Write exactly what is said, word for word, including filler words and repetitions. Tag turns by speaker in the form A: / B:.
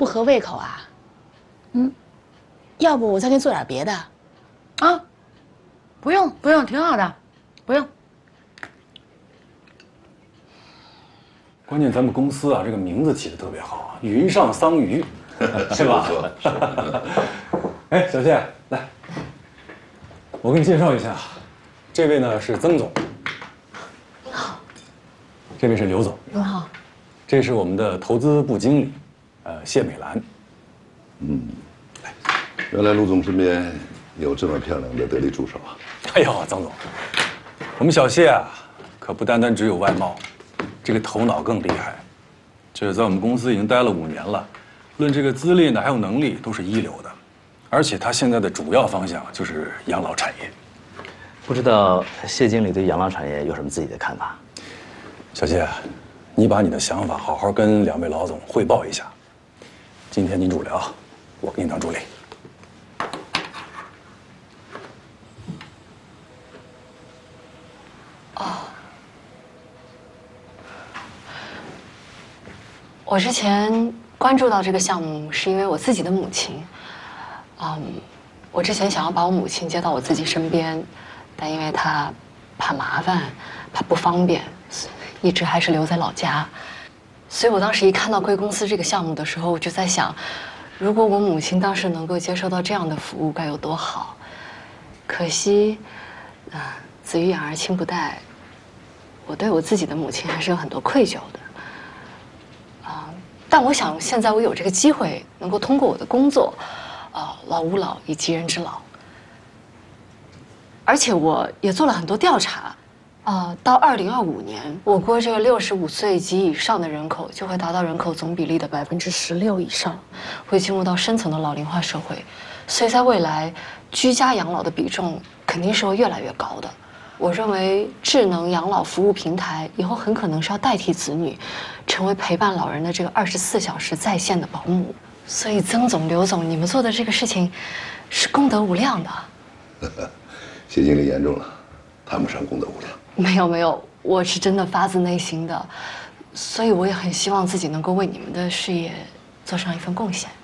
A: 不合胃口啊？嗯，要不我再给你做点别的？啊？
B: 不用不用，挺好的，不用。
C: 关键咱们公司啊，这个名字起的特别好，云上桑榆，是吧？哎，小谢，来，我给你介绍一下，这位呢是曾总。
A: 您好。
C: 这位是刘总。
A: 您好。
C: 这是我们的投资部经理，呃，谢美兰。
D: 嗯，原来陆总身边有这么漂亮的得力助手啊！
C: 哎呦，曾总，我们小谢啊，可不单单只有外貌，这个头脑更厉害。这在我们公司已经待了五年了，论这个资历呢，还有能力都是一流的。而且他现在的主要方向就是养老产业。
E: 不知道谢经理对养老产业有什么自己的看法？
C: 小谢，你把你的想法好好跟两位老总汇报一下。今天您主聊，我给你当助理。
B: 哦，我之前关注到这个项目，是因为我自己的母亲。嗯，我之前想要把我母亲接到我自己身边，但因为她怕麻烦，怕不方便，一直还是留在老家。所以我当时一看到贵公司这个项目的时候，我就在想，如果我母亲当时能够接受到这样的服务，该有多好。可惜，啊、呃，子欲养而亲不待，我对我自己的母亲还是有很多愧疚的。啊、呃，但我想现在我有这个机会，能够通过我的工作，啊、呃，老吾老以及人之老。而且我也做了很多调查。啊，到二零二五年，我国这个六十五岁及以上的人口就会达到人口总比例的百分之十六以上，会进入到深层的老龄化社会，所以在未来，居家养老的比重肯定是会越来越高的。我认为智能养老服务平台以后很可能是要代替子女，成为陪伴老人的这个二十四小时在线的保姆。所以曾总、刘总，你们做的这个事情，是功德无量的。
D: 谢经理言重了，谈不上功德无量。
B: 没有没有，我是真的发自内心的，所以我也很希望自己能够为你们的事业做上一份贡献。